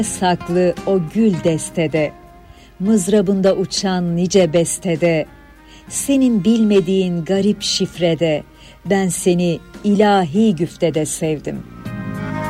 saklı o gül destede, mızrabında uçan nice bestede, senin bilmediğin garip şifrede, ben seni ilahi güftede sevdim.